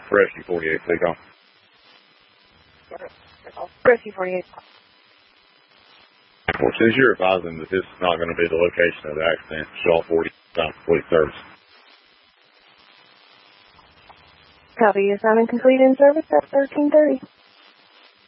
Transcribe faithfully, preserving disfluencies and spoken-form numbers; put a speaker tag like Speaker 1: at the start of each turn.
Speaker 1: Rescue forty-eight, take off.
Speaker 2: Rescue forty-eight.
Speaker 1: Well, since you're advising that this is not going to be the location of the accident, Shaw forty, time for police service.
Speaker 2: Copy. Assignment complete in service at thirteen thirty.